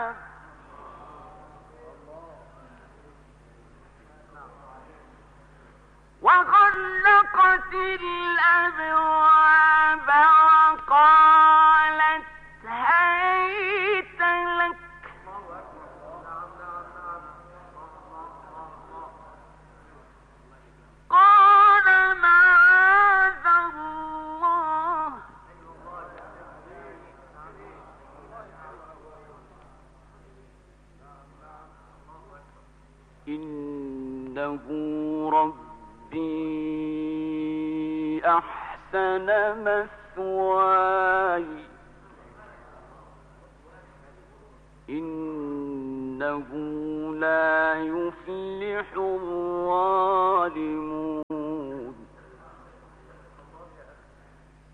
وغلقت الأبواب وقالت هيت لك قال معاذ الله إنه ربي أحسن مثواي إنه لا يفلح الظالمون